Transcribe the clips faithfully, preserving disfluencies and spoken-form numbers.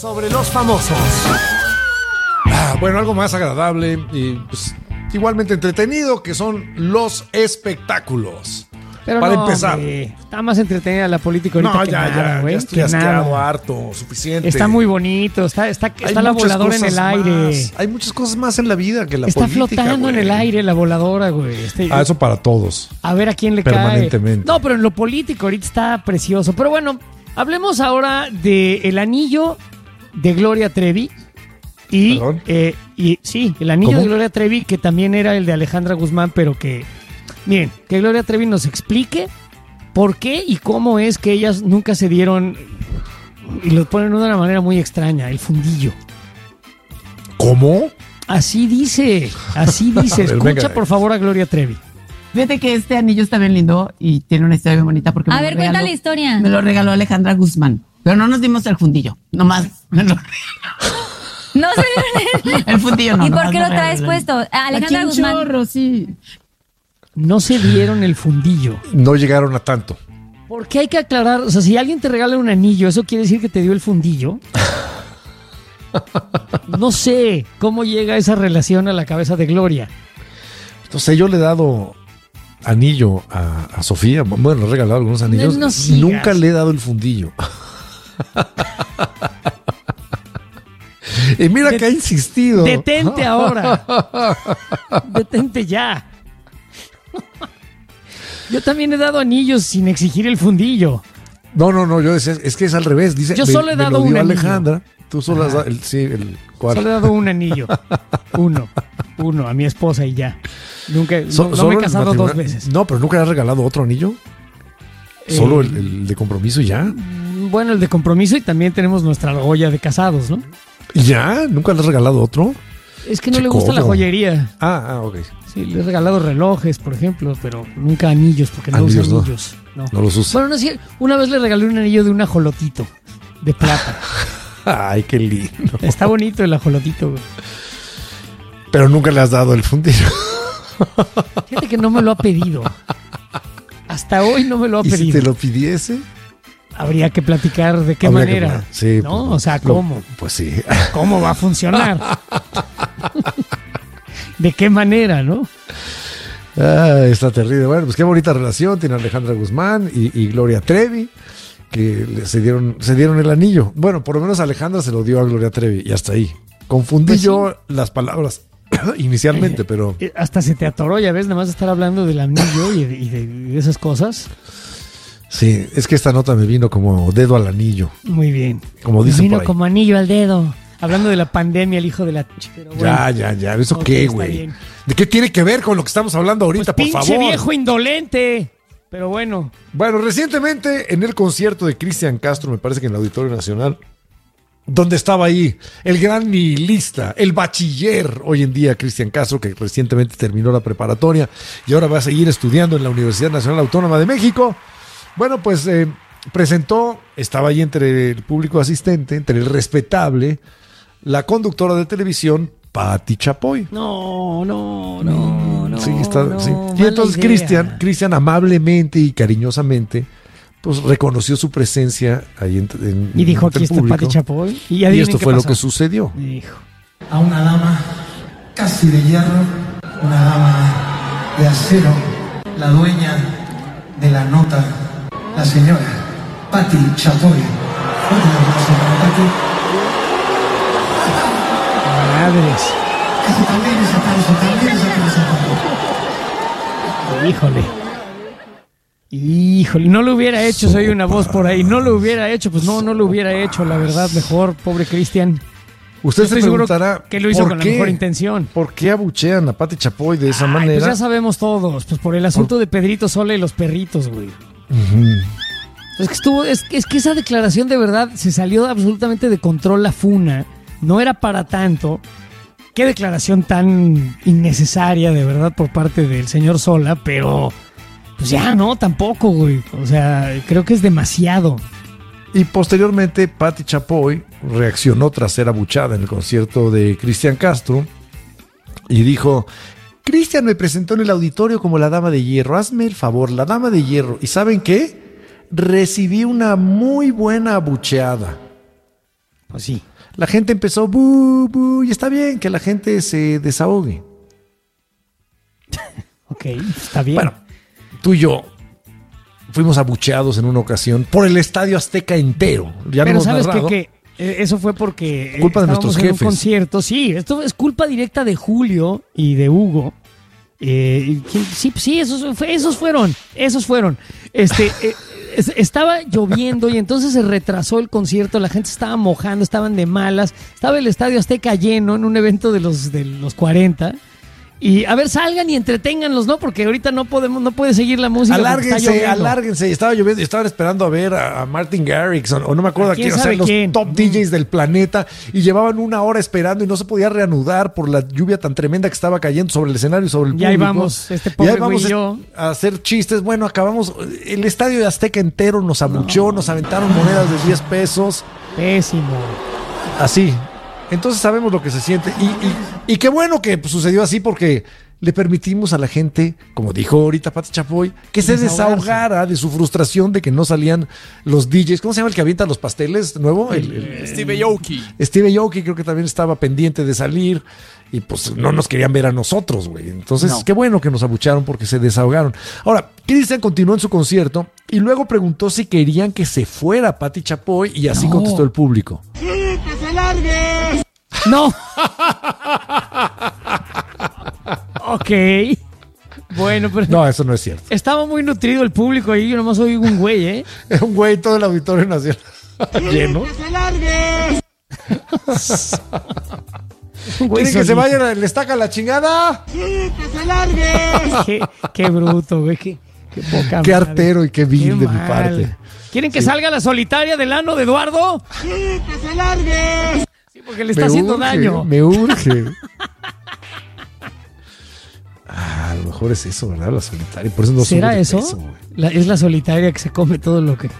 sobre los famosos. Ah, bueno, algo más agradable y pues, igualmente entretenido, que son los espectáculos. Pero Para no, empezar. Hombre, está más entretenida la política ahorita No, que ya, nada, ya, güey. ya estoy asqueado, nada. harto, suficiente. Está muy bonito, está, está, está la voladora en el aire. Más. Hay muchas cosas más en la vida que la está política. Está flotando güey. en el aire la voladora, güey. Este, ah, eso para todos. A ver a quién le Permanentemente. cae. No, pero en lo político ahorita está precioso. Pero bueno, hablemos ahora de el anillo de Gloria Trevi. Y, eh, y sí, el anillo ¿Cómo? de Gloria Trevi, que también era el de Alejandra Guzmán, pero que, miren, que Gloria Trevi nos explique por qué y cómo es que ellas nunca se dieron, y lo ponen de una manera muy extraña, el fundillo. ¿Cómo? Así dice, así dice. A ver, Escucha venga. por favor a Gloria Trevi. Fíjate que este anillo está bien lindo y tiene una historia bien bonita porque A me ver, lo cuenta regaló- la historia. Me lo regaló Alejandra Guzmán. Pero no nos dimos el fundillo, nomás me lo regaló. No se dieron el... El fundillo no. ¿Y por nomás qué me lo traes regaló. puesto? A Alejandra Aquí un Guzmán. chorro, sí. No se dieron el fundillo. No llegaron a tanto. ¿Por qué hay que aclarar? O sea, si alguien te regala un anillo, ¿eso quiere decir que te dio el fundillo? No sé cómo llega esa relación a la cabeza de Gloria. Entonces yo le he dado anillo a, a Sofía. Bueno, le he regalado algunos anillos. No, no sigas. Nunca le he dado el fundillo. Y mira Det- que ha insistido. Detente ahora. Detente ya. Yo también he dado anillos sin exigir el fundillo. No, no, no, yo decía, es que es al revés. Dice, Yo me- solo he me dado lo dio un anillo. Alejandra. Tú solo has dado el, sí, el cual. Solo he dado un anillo. Uno. Uno a mi esposa y ya. Nunca, So- no, no solo me he el casado dos matrimonio. veces. No, pero nunca le has regalado otro anillo. Eh, Solo el, el de compromiso y ya. Bueno, el de compromiso y también tenemos nuestra joya de casados, ¿no? ¿Y ya? ¿Nunca le has regalado otro? Es que no Che, le gusta la ¿cómo? joyería. Ah, ah, ok. Sí, le he regalado relojes, por ejemplo, pero nunca anillos, porque no Anillos, usa no. anillos. No. No los usa. Bueno, no sé, una vez le regalé un anillo de un ajolotito de plata. Ay, qué lindo. Está bonito el ajolotito, güey. Pero nunca le has dado el fundillo. Fíjate que no me lo ha pedido. Hasta hoy no me lo ha ¿Y si pedido. te lo pidiese? Habría que platicar de qué Habría que manera. hablar. Sí, ¿no? pues, O sea, lo- ¿cómo? Pues sí. ¿Cómo va a funcionar? ¿De qué manera, no? Ah, está terrible. Bueno, pues qué bonita relación tiene Alejandra Guzmán y, y Gloria Trevi, que le- se dieron, se dieron el anillo. Bueno, por lo menos Alejandra se lo dio a Gloria Trevi y hasta ahí. Confundí Pues yo las palabras inicialmente, pero Eh, Hasta se te atoró, ya ves, nada más estar hablando del anillo y de, y de- y de esas cosas. sí, es que esta nota me vino como dedo al anillo, Muy bien. como dicen Vino por ahí. como anillo al dedo. Hablando de la pandemia, el hijo de la... ch- pero bueno. Ya, ya, ya. ¿Eso Ok, qué, está güey? bien. ¿De qué tiene que ver con lo que estamos hablando ahorita, Pues por pinche favor? viejo indolente. Pero bueno. Bueno, recientemente en el concierto de Cristian Castro, me parece que en el Auditorio Nacional, donde estaba ahí el gran nihilista, el bachiller hoy en día, Cristian Castro, que recientemente terminó la preparatoria y ahora va a seguir estudiando en la Universidad Nacional Autónoma de México. Bueno, pues eh, presentó, estaba ahí entre el público asistente, entre el respetable, la conductora de televisión, Pati Chapoy. No, no, no, no. Sí, está, no, sí. Y mala entonces idea. Cristian, Cristian amablemente y cariñosamente, pues reconoció su presencia ahí en, en- Y dijo, entre aquí el está público. Pati Chapoy. Y, Y adivinen esto qué fue lo pasó. que sucedió. Dijo. A una dama casi de hierro, una dama de acero, la dueña de la nota, la señora Pati Chapoy. Fuerte el aplauso para Pati. Madres. Eso también es aplauso, también es aplauso. Híjole. Híjole, no lo hubiera hecho, soy una voz por ahí. No lo hubiera hecho, pues no, no lo hubiera hecho, la verdad, mejor, pobre Cristian. Usted Yo se estoy seguro preguntará que lo hizo ¿por con la qué? mejor intención. ¿Por qué abuchean a Pati Chapoy de esa Ay, manera? pues ya sabemos todos, pues por el asunto de Pedrito Sola y los perritos, güey. Ujú. Es que estuvo, es, es que esa declaración de verdad se salió absolutamente de control la funa. No era para tanto. Qué declaración tan innecesaria de verdad por parte del señor Sola, pero pues ya no, tampoco, güey. O sea, creo que es demasiado. Y posteriormente Pati Chapoy reaccionó tras ser abuchada en el concierto de Cristian Castro y dijo: Cristian me presentó en el auditorio como la dama de hierro, hazme el favor, la dama de hierro. ¿Y saben qué? Recibí una muy buena abucheada. Pues sí. la gente empezó, bu, bu, y está bien que la gente se desahogue. Ok, está bien. Bueno, tú y yo fuimos abucheados en una ocasión por el Estadio Azteca entero. Ya Pero no hemos ¿sabes qué? narrado. Que eh, eso fue porque eh, Culpa de estábamos nuestros en un jefes. concierto. Sí, esto es culpa directa de Julio y de Hugo. Eh, y que- sí, sí, esos, fue- esos fueron, esos fueron. Este, eh, es- estaba lloviendo y entonces se retrasó el concierto, la gente estaba mojando, estaban de malas, estaba el Estadio Azteca lleno en un evento de los, de los cuarenta. Y a ver, salgan y entreténganlos, ¿no? Porque ahorita no podemos, no puede seguir la música. porque está Alárguense, lloviendo. alárguense. Y estaba lloviendo y estaban esperando a ver a, a Martin Garrix o, o no me acuerdo ¿A a quién quién, o sea, sabe los quién? top D Js del planeta y llevaban una hora esperando y no se podía reanudar por la lluvia tan tremenda que estaba cayendo sobre el escenario y sobre el Y ahí público. vamos, este Y pobre ahí vamos güey y yo. a hacer chistes. Bueno, acabamos, el estadio de Azteca entero nos abucheó, nos aventaron monedas de diez pesos, Pésimo. así. Entonces sabemos lo que se siente y, y, y qué bueno que pues, sucedió así porque le permitimos a la gente, como dijo ahorita Pati Chapoy, que se Desahogarse. desahogara de su frustración de que no salían los D Js. ¿Cómo se llama el que avienta los pasteles nuevo? El, el- Steve Aoki. Steve Aoki creo que también estaba pendiente de salir y pues no nos querían ver a nosotros, güey. Entonces, No. qué bueno que nos abucharon porque se desahogaron. Ahora, Cristian continuó en su concierto y luego preguntó si querían que se fuera Pati Chapoy y así No. contestó el público. No. Ok. Bueno, pero No, eso no es cierto. estaba muy nutrido el público ahí. Yo nomás oí un güey, ¿eh? Era un güey todo el auditorio nacional lleno. Un güey ¿Quieren que se solito. vayan? ¿Le estaca la chingada? Qué, qué bruto, güey. Qué, qué poca Qué madre. artero y qué vil Qué de mi mal. parte. ¿Quieren que salga la solitaria del ano de Eduardo? Sí, porque le está Me haciendo urge, daño. Me urge. Ah, a lo mejor es eso, ¿verdad? La solitaria. Por eso no ¿Será sube de eso? peso, güey. La- es la solitaria que se come todo lo que...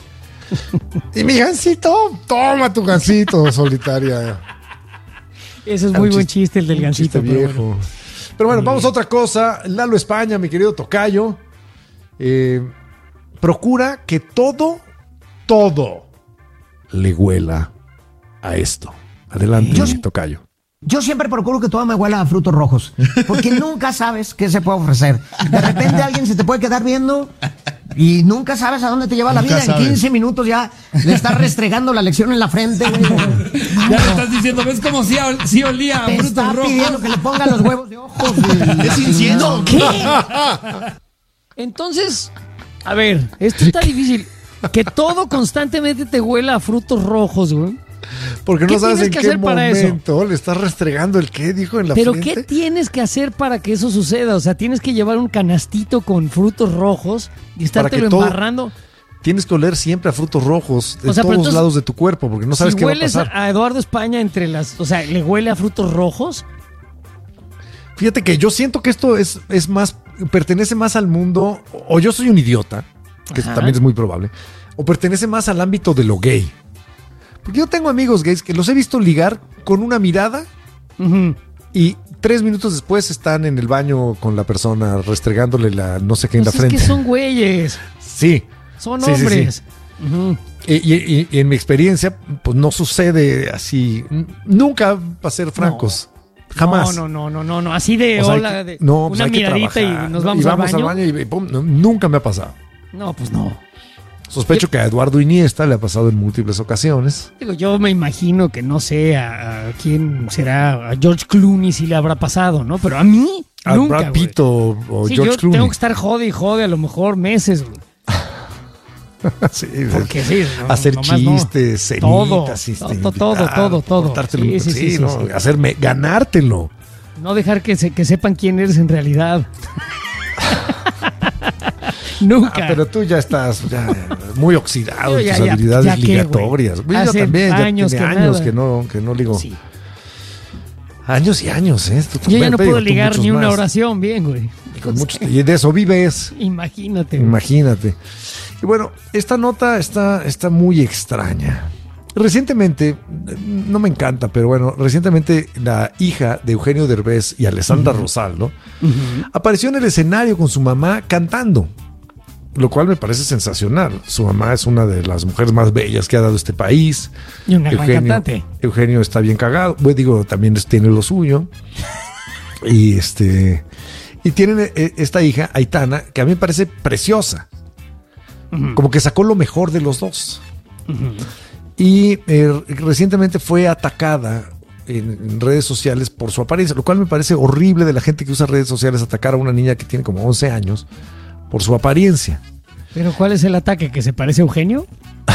Y mi gancito, toma tu gancito, solitaria. Ese es Ah, muy un buen chiste- chiste el del un gancito. chiste pero viejo. bueno. Pero bueno, vamos a otra cosa. Lalo España, mi querido tocayo. eh, procura que todo, todo le huela a esto. Adelante, Yo- mi tocayo. Yo siempre procuro que todo me huela a frutos rojos, porque nunca sabes qué se puede ofrecer. De repente alguien se te puede quedar viendo y nunca sabes a dónde te lleva la Nunca vida. sabes. En quince minutos ya le estás restregando la lección en la frente, güey. Ya le estás diciendo, ¿ves cómo sí, ol- sí olía a Te frutos está rojos? pidiendo que le ponga los huevos de ojos. güey. Es incienso. ¿Qué? Entonces, a ver, esto está difícil. Que todo constantemente te huela a frutos rojos, güey. Porque ¿Qué no sabes tienes en que qué hacer para eso? momento le estás restregando el qué, dijo en la Pero frente. ¿qué tienes que hacer para que eso suceda? O sea, tienes que llevar un canastito con frutos rojos y estártelo que todo- embarrando. Tienes que oler siempre a frutos rojos de O sea, pero todos entonces, lados de tu cuerpo, porque no sabes si qué va a hueles pasar. a Eduardo España entre las... O sea, ¿le huele a frutos rojos? Fíjate que yo siento que esto es, es más, pertenece más al mundo, o yo soy un idiota, que Ajá. también es muy probable, o pertenece más al ámbito de lo gay. Porque yo tengo amigos gays que los he visto ligar con una mirada Ujú. y tres minutos después están en el baño con la persona restregándole la no sé qué en Pues la es frente. que son güeyes, Sí. son Sí, sí, sí. hombres. Ujú. Y, y- y en mi experiencia, pues no sucede así. N- Nunca, para ser francos. Jamás. No, no, no, no, no, no. Así de O sea, hay hola, que- de no, pues una hay que miradita trabajar, y nos ¿no? vamos, Y al baño. y, y pum, no, nunca me ha pasado. No, pues no. Sospecho que a Eduardo Iniesta le ha pasado en múltiples ocasiones. Digo, yo me imagino que no sé a, a quién será, a George Clooney si le habrá pasado, ¿no? Pero a mí, A nunca, Brad Pitt o, o güey. Sí, George yo Clooney. tengo que estar jode y jode a lo mejor meses, güey. Sí, Porque sí, no, hacer nomás no. chistes, Todo, cenitas, este, todo, todo, invitar, todo, todo. cortártelo, Sí, sí, sí, sí, ¿no? sí. Hacerme, ganártelo. No dejar que, se, que sepan quién eres en realidad. Nunca. Ah, pero tú ya estás ya, muy oxidado Yo en ya- tus ya- habilidades ya qué, ligatorias. güey. Güey, yo Hace también, ya años tiene que años nada. que no, que no ligo. Sí. Años y años, ¿eh? Tú- Yo ya bueno, no te digo, puedo tú ligar muchos ni una más. oración bien, güey. Y, con muchos- y de eso vives. Imagínate. güey. Imagínate. Y bueno, esta nota está, está muy extraña. Recientemente, no me encanta, pero bueno, recientemente la hija de Eugenio Derbez y Alessandra Rosaldo apareció en el escenario con su mamá cantando. lo cual me parece sensacional. Su mamá es una de las mujeres más bellas que ha dado este país. Y una gran cantante. Eugenio está bien cagado. Bueno, digo, también es- tiene lo suyo. Y este y tienen eh, esta hija, Aitana, que a mí me parece preciosa. Como que sacó lo mejor de los dos. Y eh, recientemente fue atacada en, en redes sociales por su apariencia, lo cual me parece horrible de la gente que usa redes sociales, atacar a una niña que tiene como once años por su apariencia. ¿Pero cuál es el ataque? ¿Que se parece a Eugenio?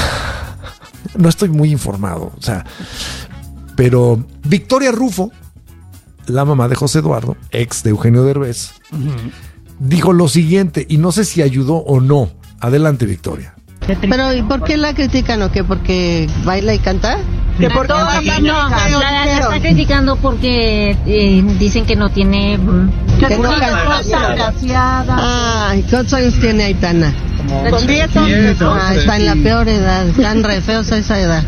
No estoy muy informado, o sea, pero Victoria Rufo, la mamá de José Eduardo, ex de Eugenio Derbez, dijo lo siguiente, y no sé si ayudó o no. Adelante, Victoria. Pero ¿y por qué la critican o qué? ¿Porque baila y canta? ¿Que por qué baila y No, canta? la, la está criticando porque eh, dicen que no tiene... mm, Que no canta. Ay, ¿cuántos años tiene Aitana? Con diez Ah, está en la peor edad, están re feos a esa edad.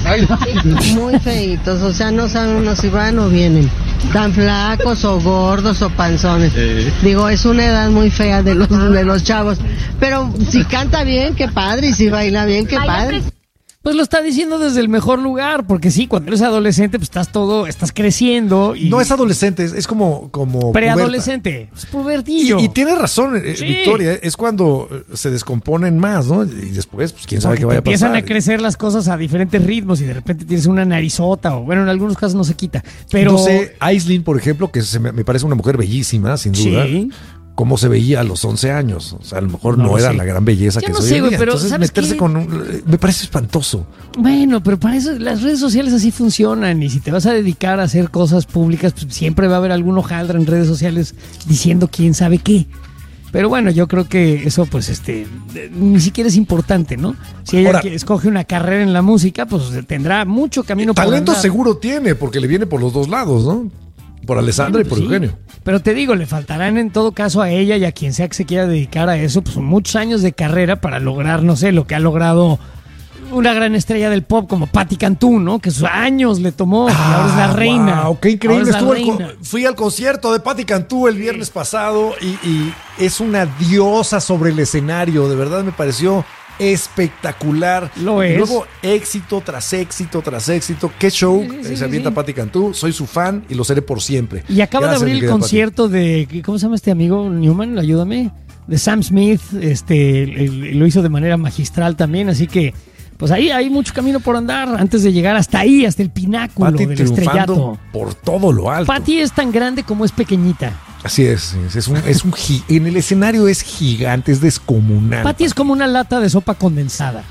Muy feitos, o sea, no saben uno si van o vienen. Tan flacos o gordos o panzones. Digo, es una edad muy fea de los, de los chavos. Pero si canta bien, qué padre, y si baila bien, qué padre. Pues lo está diciendo desde el mejor lugar, porque sí, cuando eres adolescente, pues estás todo, estás creciendo y... No es adolescente, es, es como, como preadolescente, es puberta. pubertillo. Y, y tiene razón, eh, Sí. Victoria, es cuando eh, se descomponen más, ¿no? Y después, pues quién sabe Porque qué te vaya a empiezan pasar. a crecer las cosas a diferentes ritmos y de repente tienes una narizota o bueno, en algunos casos no se quita. Pero No sé, Aislinn, por ejemplo, que se me, me parece una mujer bellísima, sin duda. Sí. Cómo se veía a los once años. O sea, a lo mejor No no, lo era sé. la gran belleza Yo que no soy sé, hoy güey, día. pero Entonces, ¿sabes meterse qué? con un... Me parece espantoso. Bueno, pero para eso las redes sociales así funcionan y si te vas a dedicar a hacer cosas públicas, pues siempre va a haber algún hojaldra en redes sociales diciendo quién sabe qué. Pero bueno, yo creo que eso pues este eh, ni siquiera es importante, ¿no? Si ella Ahora- que escoge una carrera en la música, pues tendrá mucho camino por Talento andar. seguro tiene, porque le viene por los dos lados, ¿no? Por Alessandra Bueno, y por pues sí. Eugenio. Pero te digo, le faltarán en todo caso a ella y a quien sea que se quiera dedicar a eso, pues muchos años de carrera para lograr, no sé, lo que ha logrado una gran estrella del pop como Patti Cantú, ¿no? Que sus años le tomó, y ahora es la reina. Wow, qué increíble. Ahora es la Estuvo el co- reina. fui al concierto de Patti Cantú el viernes pasado y, y es una diosa sobre el escenario. De verdad me pareció espectacular. Lo Y es. luego éxito tras éxito tras éxito. Qué show Sí, sí, eh, sí, se avienta sí. Patti Cantú. Soy su fan y lo seré por siempre. Y acaba Gracias, de mi abrir el querida concierto de, ¿cómo se llama este amigo Newman? Ayúdame. De Sam Smith, este, el- lo hizo de manera magistral también, así que pues ahí hay mucho camino por andar antes de llegar hasta ahí, hasta el pináculo Patti del triunfando estrellato. por todo lo alto. Patti es tan grande como es pequeñita. Así es, es, es un, es un gi- en el escenario es gigante, es descomunal. Patti es como una lata de sopa condensada.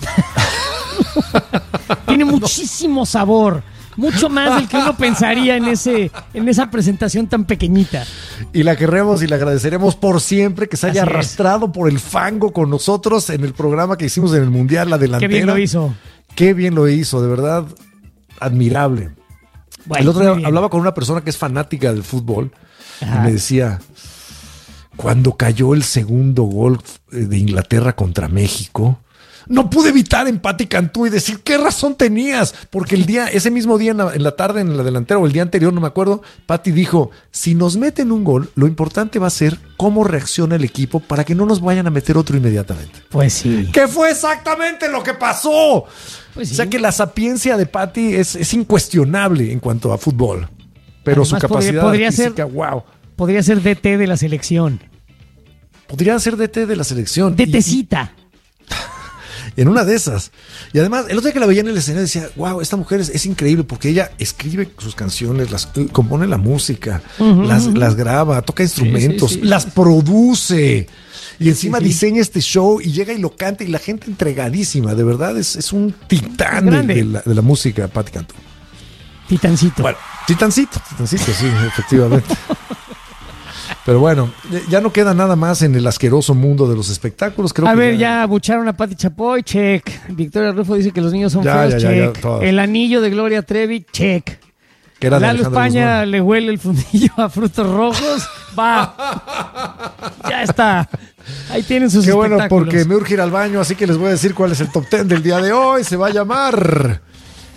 Tiene muchísimo sabor. Mucho más del que uno pensaría en ese, en esa presentación tan pequeñita. Y la queremos y le agradeceremos por siempre que se haya Así es. arrastrado por el fango con nosotros en el programa que hicimos en el Mundial, la delantera. Qué bien lo hizo. Qué bien lo hizo, de verdad, admirable. Bueno, el otro muy día bien. hablaba con una persona que es fanática del fútbol Ajá. y me decía, cuando cayó el segundo gol de Inglaterra contra México, no pude evitar en Patti Cantú y decir, ¿qué razón tenías? Porque el día, ese mismo día en la, en la tarde, en la delantera, o el día anterior, no me acuerdo, Patti dijo, si nos meten un gol, lo importante va a ser cómo reacciona el equipo para que no nos vayan a meter otro inmediatamente. Pues sí. ¿Qué fue exactamente lo que pasó? Pues sí. O sea que la sapiencia de Patti es, es incuestionable en cuanto a fútbol. Pero su Además, podría- capacidad podría ser- física, wow. Podría ser D T de la selección. Podría ser D T de la selección. Y- DTcita. y en una de esas. Y además, el otro día que la veía en el escenario decía, wow, esta mujer es, es increíble porque ella escribe sus canciones, las eh, compone la música, Ujú, las, ujú. las graba, toca instrumentos, sí, sí. las produce. Y encima Sí, sí. diseña este show y llega y lo canta y la gente entregadísima. De verdad, es, es un titán Es de, grande. de la, de la música, Patti Cantú. Titancito. Bueno, titancito, titancito, sí, efectivamente. Pero bueno, ya no queda nada más en el asqueroso mundo de los espectáculos. Creo a que ver, ya abucharon a Patti Chapoy, check. Victoria Rufo dice que los niños son Ya, feos, ya, ya, ya, check. todas. El anillo de Gloria Trevi, check. que era de Lalo Alejandra España Guzmán. le huele el fundillo a frutos rojos. Va. Ya está. Ahí tienen sus Qué bueno, espectáculos. porque me urge ir al baño, así que les voy a decir cuál es el top ten del día de hoy. Se va a llamar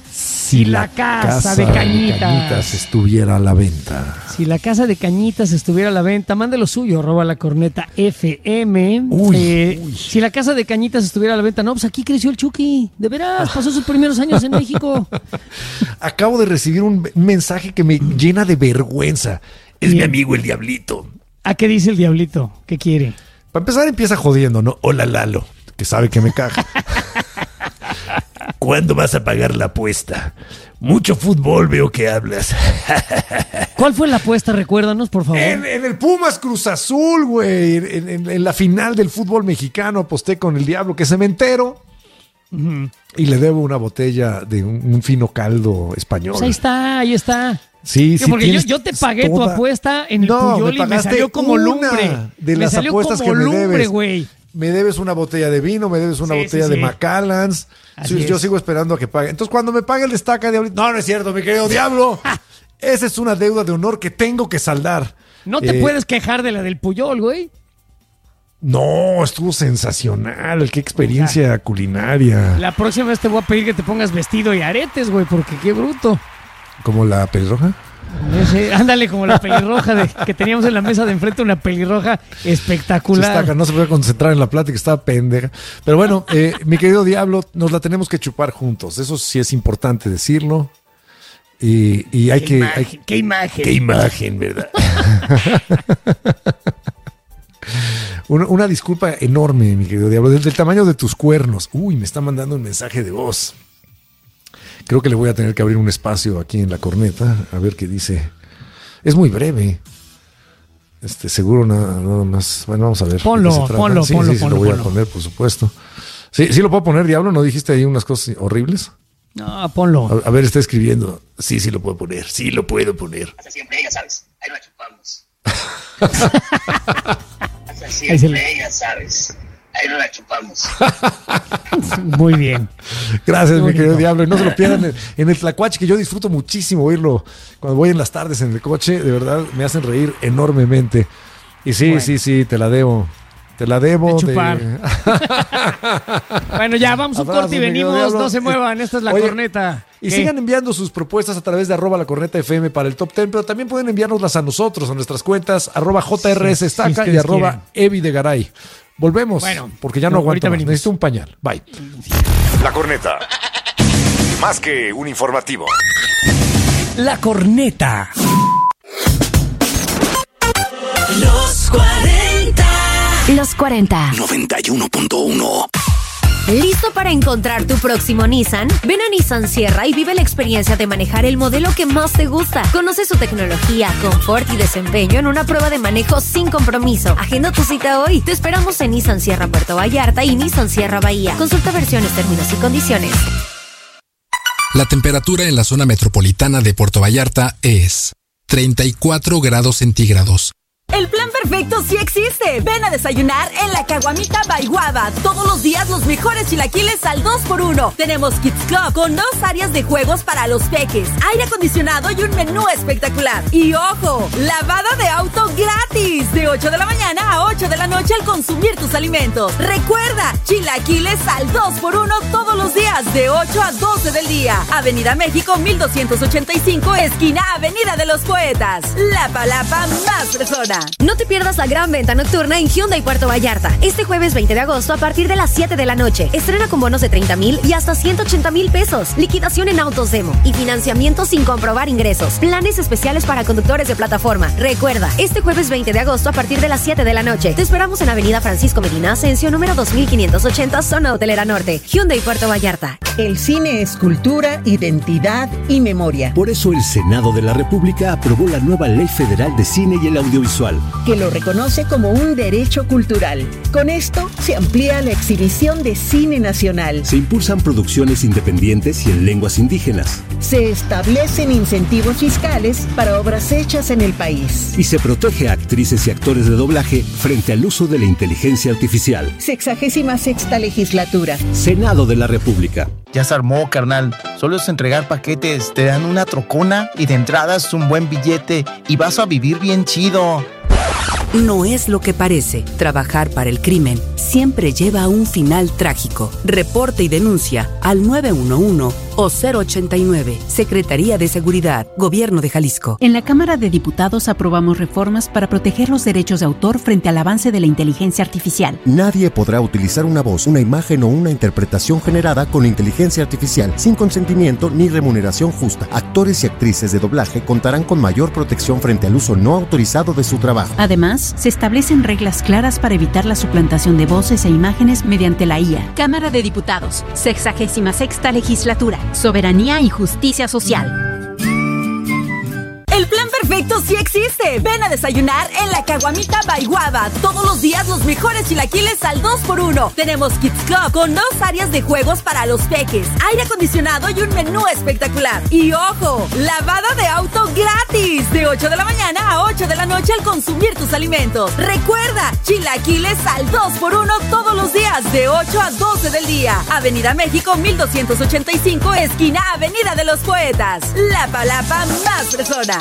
Si la casa de Cañitas. de Cañitas estuviera a la venta. Si la casa de Cañitas estuviera a la venta, mande lo suyo, arroba la corneta F M. Uy, eh, uy. Si la casa de Cañitas estuviera a la venta, no, pues aquí creció el Chucky. De veras, pasó sus primeros años en México. Acabo de recibir un mensaje que me llena de vergüenza. Es Bien. mi amigo el Diablito. ¿A qué dice el Diablito? ¿Qué quiere? Para empezar empieza jodiendo, ¿no? Hola Lalo, que sabe que me caga. ¿Cuándo vas a pagar la apuesta? Mucho fútbol veo que hablas. ¿Cuál fue la apuesta? Recuérdanos, por favor. En, en el Pumas Cruz Azul, güey. En, en- en la final del fútbol mexicano aposté con el Diablo, que se me entero. Ujú. Y le debo una botella de un, un fino caldo español. Pues ahí está, ahí está. Sí, Sí, sí. porque yo, tienes yo te pagué tu toda- apuesta en el No, Puyol me y me pagaste salió como una lumbre. de me las salió apuestas como que me lumbre, debes. güey. Me debes una botella de vino, me debes una Sí, botella sí, de sí. Macallans. Así Sí, yo es. sigo esperando a que pague. Entonces, cuando me pague el destaca Diablito. No, no es cierto, mi querido Diablo. Esa es una deuda de honor que tengo que saldar. No te Eh, puedes quejar de la del Puyol, güey. No, estuvo sensacional. Qué experiencia culinaria. La próxima vez te voy a pedir que te pongas vestido y aretes, güey, porque qué bruto. ¿Como la pelirroja? Ese- ándale, como la pelirroja de, que teníamos en la mesa de enfrente, una pelirroja espectacular. Destaca, no se puede concentrar en la plática, estaba pendeja. Pero bueno, eh, mi querido Diablo, nos la tenemos que chupar juntos. Eso sí es importante decirlo. Y, y hay Qué que... imagen, hay- qué imagen. Qué imagen, ¿verdad? una, una disculpa enorme, mi querido Diablo, desde el tamaño de tus cuernos. Uy, me está mandando un mensaje de voz. Creo que le voy a tener que abrir un espacio aquí en la corneta, a ver qué dice. Es muy breve. Este, seguro nada, nada más. Bueno, vamos a ver. Ponlo, de qué se trata. ponlo, sí, ponlo, sí, sí, ponlo, lo voy ponlo. a poner, por supuesto. Sí, sí lo puedo poner, Diablo. ¿No dijiste ahí unas cosas horribles? No, ponlo. A, a ver, está escribiendo. Sí, sí lo puedo poner. Sí lo puedo poner. Hasta siempre, ya sabes. Ahí la chupamos. Hasta Ahí se siempre, le- ya sabes. Ahí no la chupamos. Muy bien. Gracias, Qué mi querido bonito. Diablo. Y no se lo pierdan en, en el Tlacuache, que yo disfruto muchísimo oírlo. Cuando voy en las tardes en el coche, de verdad me hacen reír enormemente. Y sí, Bueno. sí, sí, te la debo. Te la debo. De chupar. de- Bueno, ya vamos a un Abrazos, corte y mi querido venimos. Diablo. No se muevan. Esta es la Oye, corneta. Y ¿Qué? sigan enviando sus propuestas a través de arroba la corneta F M para el top diez, pero también pueden enviárnoslas a nosotros, a nuestras cuentas, arroba J R S Sí, si Estaca y ustedes arroba quieren. Evi de Garay. Volvemos, Bueno, porque ya no, no, aguanto ahorita más. venimos. Necesito un pañal. Bye. La corneta. Más que un informativo. La corneta. Los cuarenta. Los cuarenta. noventa y uno punto uno. ¿Listo para encontrar tu próximo Nissan? Ven a Nissan Sierra y vive la experiencia de manejar el modelo que más te gusta. Conoce su tecnología, confort y desempeño en una prueba de manejo sin compromiso. Agenda tu cita hoy. Te esperamos en Nissan Sierra Puerto Vallarta y Nissan Sierra Bahía. Consulta versiones, términos y condiciones. La temperatura en la zona metropolitana de Puerto Vallarta es treinta y cuatro grados centígrados. El plan perfecto sí existe. Ven a desayunar en la Caguamita by Guava. Todos los días los mejores chilaquiles al dos por uno. Tenemos Kids Club con dos áreas de juegos para los peques, aire acondicionado y un menú espectacular. Y ojo, lavada de auto gratis de ocho de la mañana a ocho de la noche al consumir tus alimentos. Recuerda, chilaquiles al dos por uno todos los días de ocho a doce del día. Avenida México mil doscientos ochenta y cinco, esquina Avenida de los Poetas. La palapa más fresona. No te pierdas la gran venta nocturna en Hyundai Puerto Vallarta. Este jueves veinte de agosto a partir de las siete de la noche. Estrena con bonos de treinta mil y hasta ciento ochenta mil pesos. Liquidación en autos demo y financiamiento sin comprobar ingresos. Planes especiales para conductores de plataforma. Recuerda, este jueves veinte de agosto a partir de las siete de la noche. Te esperamos en Avenida Francisco Medina Ascencio, número dos mil quinientos ochenta, zona hotelera norte. Hyundai Puerto Vallarta. El cine es cultura, identidad y memoria. Por eso el Senado de la República aprobó la nueva Ley Federal de Cine y el Audiovisual, que lo reconoce como un derecho cultural. Con esto se amplía la exhibición de cine nacional. Se impulsan producciones independientes y en lenguas indígenas. Se establecen incentivos fiscales para obras hechas en el país. Y se protege a actrices y actores de doblaje frente al uso de la inteligencia artificial. Sexagésima sexta legislatura. Senado de la República. Ya se armó, carnal. Solo es entregar paquetes, te dan una trocona y de entrada es un buen billete y vas a vivir bien chido. No es lo que parece. Trabajar para el crimen siempre lleva a un final trágico. Reporte y denuncia al nueve uno uno o cero ochenta y nueve. Secretaría de Seguridad, Gobierno de Jalisco. En la Cámara de Diputados aprobamos reformas para proteger los derechos de autor frente al avance de la inteligencia artificial. Nadie podrá utilizar una voz, una imagen o una interpretación generada con inteligencia artificial sin consentimiento ni remuneración justa. Actores y actrices de doblaje contarán con mayor protección frente al uso no autorizado de su trabajo. Además, se establecen reglas claras para evitar la suplantación de voces e imágenes mediante la I A. Cámara de Diputados, sexagésima sexta legislatura, soberanía y justicia social. El plan perfecto sí existe. Ven a desayunar en la Caguamita Baiguaba. Todos los días los mejores chilaquiles al dos por uno. Tenemos Kids Club con dos áreas de juegos para los peques, aire acondicionado y un menú espectacular. Y ojo, lavada de auto gratis de ocho de la mañana a ocho de la noche al consumir tus alimentos. Recuerda, chilaquiles al dos por uno todos los días de ocho a doce del día. Avenida México mil doscientos ochenta y cinco, esquina Avenida de los Poetas. La palapa más fresona.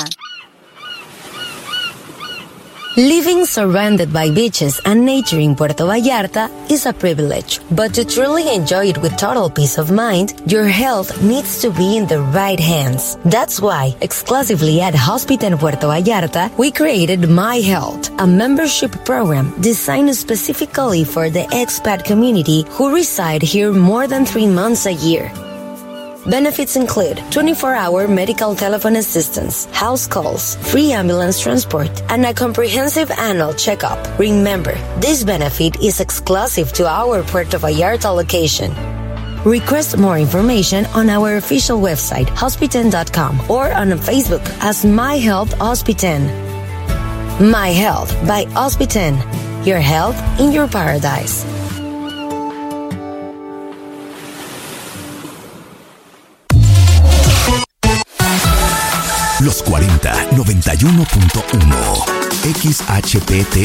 Living surrounded by beaches and nature in Puerto Vallarta is a privilege, but to truly enjoy it with total peace of mind, your health needs to be in the right hands. That's why, exclusively at Hospital Puerto Vallarta, we created My Health, a membership program designed specifically for the expat community who reside here more than three months a year. Benefits include twenty-four hour medical telephone assistance, house calls, free ambulance transport, and a comprehensive annual checkup. Remember, this benefit is exclusive to our Puerto Vallarta location. Request more information on our official website, hospiten dot com, or on Facebook as My Health Hospiten. My Health by Hospiten. Your health in your paradise. Los cuarenta, noventa y uno punto uno. X H P T